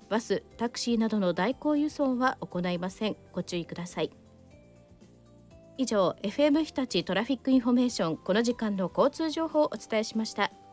バス、タクシーなどの代行輸送は行いません。ご注意ください。以上、FM 日立トラフィックインフォメーション、この時間の交通情報をお伝えしました。